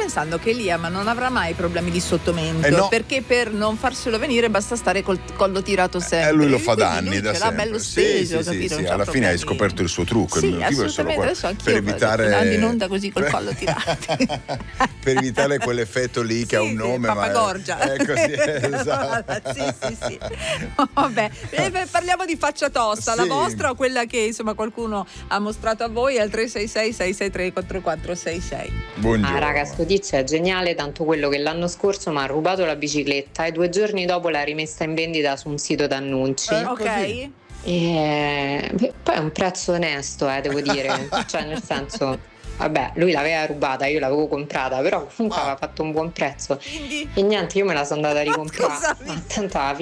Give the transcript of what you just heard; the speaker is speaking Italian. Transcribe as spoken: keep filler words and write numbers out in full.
pensando che Elia ma non avrà mai problemi di sottomento, Eh no. perché per non farselo venire basta stare col collo tirato sempre. Eh, lui lo fa da Quindi anni, lui da ce l'ha sempre. bello Sì, steso, sì, sì, capito? sì, Non c'ha alla fine hai problemi. scoperto il suo trucco. Sì, il motivo è solo assolutamente. quello. Adesso anch'io Per vado evitare andando in onda così col collo tirato. per evitare quell'effetto lì che ha Sì, un sì, nome, ma Papagorgia. è così, esatto. Sì, sì, sì. Vabbè, e beh, parliamo di faccia tosta, la Sì. vostra o quella che insomma qualcuno ha mostrato a voi al tre sei sei sei sei tre quattro quattro sei sei. Buongiorno. Ah, raga, sto tizio è geniale, tanto quello che l'anno scorso mi ha rubato la bicicletta e due giorni dopo l'ha rimessa in vendita su un sito d'annunci. Eh, Ok. così. E poi è un prezzo onesto, eh, devo dire. Cioè, nel senso, vabbè, lui l'aveva rubata, io l'avevo comprata, però comunque Ah. aveva fatto un buon prezzo. Quindi E niente, io me la sono andata a Ma ricomprare. scusami. Ma tanto alla